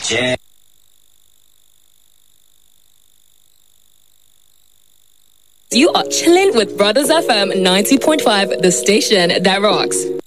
Yeah. You are chilling with Brothers FM 90.5, the station that rocks.